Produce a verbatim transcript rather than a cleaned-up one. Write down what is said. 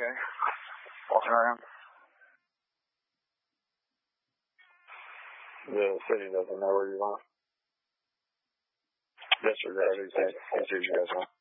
Okay. Walking around. The city doesn't know where you are. Disregard, he said. He sees you guys on.